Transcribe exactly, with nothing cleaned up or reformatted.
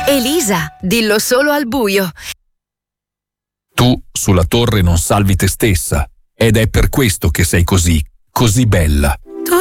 Elisa, dillo solo al buio. Tu sulla torre non salvi te stessa, ed è per questo che sei così, così bella.